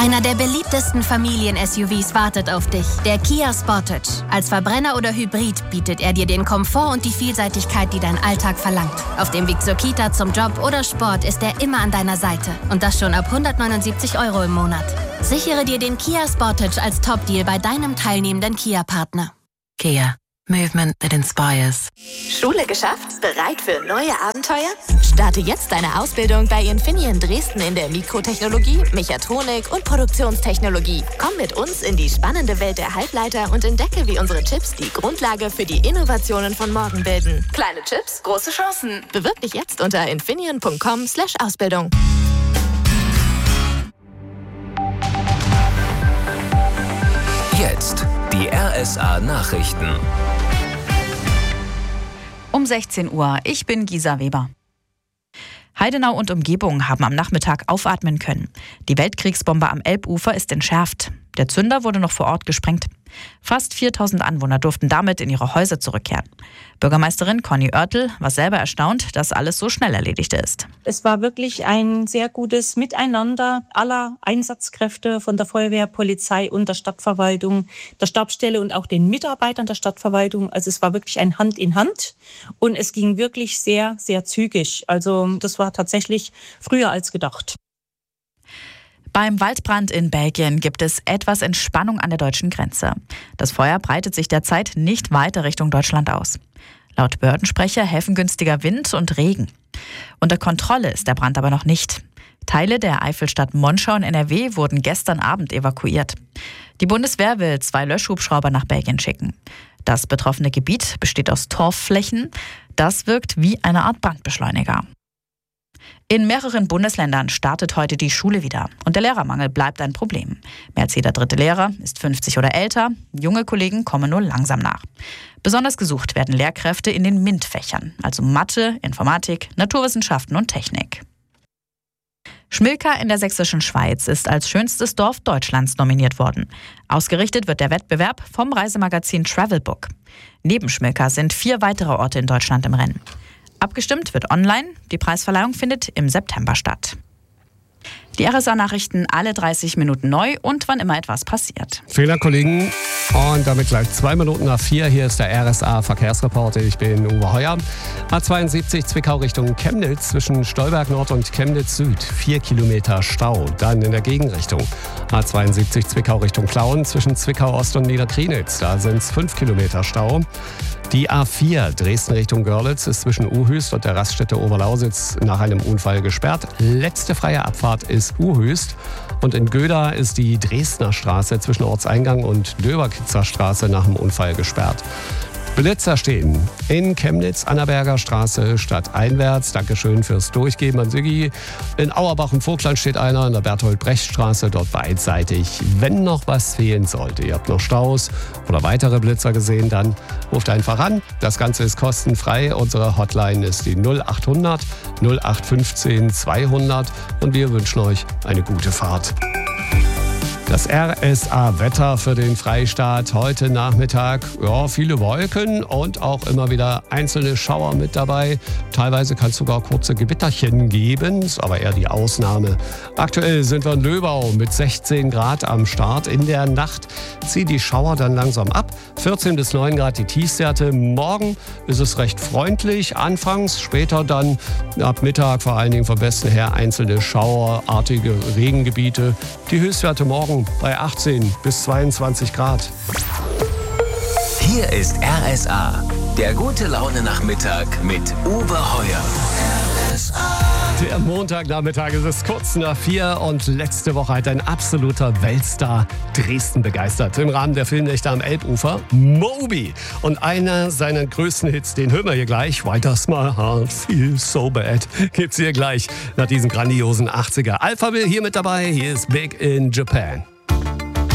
Einer der beliebtesten Familien-SUVs wartet auf dich, der Kia Sportage. Als Verbrenner oder Hybrid bietet er dir den Komfort und die Vielseitigkeit, die dein Alltag verlangt. Auf dem Weg zur Kita, zum Job oder Sport ist er immer an deiner Seite. Und das schon ab 179 € im Monat. Sichere dir den Kia Sportage als Top-Deal bei deinem teilnehmenden Kia-Partner. Kia. Movement that inspires. Schule geschafft? Bereit für neue Abenteuer? Starte jetzt deine Ausbildung bei Infineon Dresden in der Mikrotechnologie, Mechatronik und Produktionstechnologie. Komm mit uns in die spannende Welt der Halbleiter und entdecke, wie unsere Chips die Grundlage für die Innovationen von morgen bilden. Kleine Chips, große Chancen. Bewirb dich jetzt unter infineon.com/Ausbildung. Jetzt die RSA-Nachrichten. Um 16 Uhr, ich bin Gisa Weber. Heidenau und Umgebung haben am Nachmittag aufatmen können. Die Weltkriegsbombe am Elbufer ist entschärft. Der Zünder wurde noch vor Ort gesprengt. Fast 4000 Anwohner durften damit in ihre Häuser zurückkehren. Bürgermeisterin Conny Oertel war selber erstaunt, dass alles so schnell erledigt ist. Es war wirklich ein sehr gutes Miteinander aller Einsatzkräfte von der Feuerwehr, Polizei und der Stadtverwaltung, der Stabsstelle und auch den Mitarbeitern der Stadtverwaltung. Also es war wirklich ein Hand in Hand und es ging wirklich sehr, sehr zügig. Also das war tatsächlich früher als gedacht. Beim Waldbrand in Belgien gibt es etwas Entspannung an der deutschen Grenze. Das Feuer breitet sich derzeit nicht weiter Richtung Deutschland aus. Laut Behördensprecher helfen günstiger Wind und Regen. Unter Kontrolle ist der Brand aber noch nicht. Teile der Eifelstadt Monschau in NRW wurden gestern Abend evakuiert. Die Bundeswehr will 2 Löschhubschrauber nach Belgien schicken. Das betroffene Gebiet besteht aus Torfflächen. Das wirkt wie eine Art Brandbeschleuniger. In mehreren Bundesländern startet heute die Schule wieder und der Lehrermangel bleibt ein Problem. Mehr als jeder 3. Lehrer ist 50 oder älter, junge Kollegen kommen nur langsam nach. Besonders gesucht werden Lehrkräfte in den MINT-Fächern, also Mathe, Informatik, Naturwissenschaften und Technik. Schmilka in der sächsischen Schweiz ist als schönstes Dorf Deutschlands nominiert worden. Ausgerichtet wird der Wettbewerb vom Reisemagazin Travelbook. Neben Schmilka sind 4 weitere Orte in Deutschland im Rennen. Abgestimmt wird online. Die Preisverleihung findet im September statt. Die RSA-Nachrichten alle 30 Minuten neu und wann immer etwas passiert. Fehler, Kollegen. Und damit gleich 2 Minuten nach 4. Hier ist der RSA-Verkehrsreporter. Ich bin Uwe Heuer. A72 Zwickau Richtung Chemnitz zwischen Stolberg Nord und Chemnitz Süd. 4 Kilometer Stau. Dann in der Gegenrichtung. A72 Zwickau Richtung Plauen zwischen Zwickau Ost und Niederkrienitz. Da sind es 5 Kilometer Stau. Die A4 Dresden Richtung Görlitz ist zwischen Uhöst und der Raststätte Oberlausitz nach einem Unfall gesperrt. Letzte freie Abfahrt ist Uhöst. Und in Göda ist die Dresdner Straße zwischen Ortseingang und Döberkitzer Straße nach dem Unfall gesperrt. Blitzer stehen in Chemnitz, Annaberger Straße stadteinwärts. Dankeschön fürs Durchgeben an Siggi. In Auerbach und Vogtland steht einer in der Berthold-Brecht-Straße, dort beidseitig. Wenn noch was fehlen sollte, ihr habt noch Staus oder weitere Blitzer gesehen, dann ruft einfach an. Das Ganze ist kostenfrei. Unsere Hotline ist die 0800 0815 200 und wir wünschen euch eine gute Fahrt. Das RSA-Wetter für den Freistaat heute Nachmittag. Ja, viele Wolken und auch immer wieder einzelne Schauer mit dabei. Teilweise kann es sogar kurze Gewitterchen geben, ist aber eher die Ausnahme. Aktuell sind wir in Löbau mit 16 Grad am Start. In der Nacht ziehen die Schauer dann langsam ab. 14 bis 9 Grad die Tiefstwerte. Morgen ist es recht freundlich. Anfangs, später dann ab Mittag vor allen Dingen vom Westen her einzelne schauerartige Regengebiete. Die Höchstwerte morgen bei 18 bis 22 Grad. Hier ist RSA, der gute Laune-Nachmittag mit Uwe Heuer. Der Montagnachmittag ist es kurz nach 4 und letzte Woche hat ein absoluter Weltstar Dresden begeistert. Im Rahmen der Filmnächte am Elbufer, Moby. Und einer seiner größten Hits, den hören wir hier gleich. Why does my heart feel so bad? Gibt's hier gleich nach diesem grandiosen 80er. Alphaville hier mit dabei. Hier ist Big in Japan.